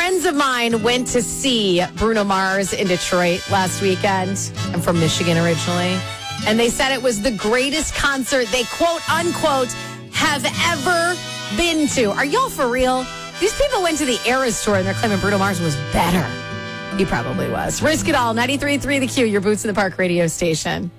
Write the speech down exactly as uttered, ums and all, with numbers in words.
friends of mine went to see Bruno Mars in Detroit last weekend. I'm from Michigan originally. And they said it was the greatest concert they, quote unquote, have ever been to. Are y'all for real? These people went to the Eras tour and they're claiming Bruno Mars was better. He probably was. Risk It All, ninety-three point three The Q, your Boots in the Park radio station.